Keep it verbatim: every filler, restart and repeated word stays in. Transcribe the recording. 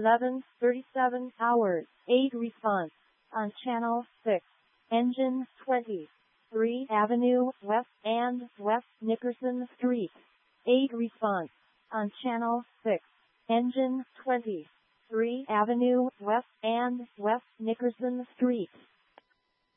eleven thirty-seven hours, eight response. On channel six. Engine twenty. three Avenue West and West Nickerson Street. eight response. On channel six. Engine twenty. three Avenue West and West Nickerson Street.